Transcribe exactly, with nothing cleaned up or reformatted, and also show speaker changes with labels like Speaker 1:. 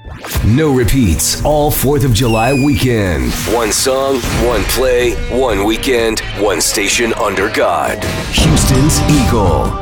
Speaker 1: No repeats all fourth of July weekend. One song, one play, one weekend, one station under God. Houston's Eagle.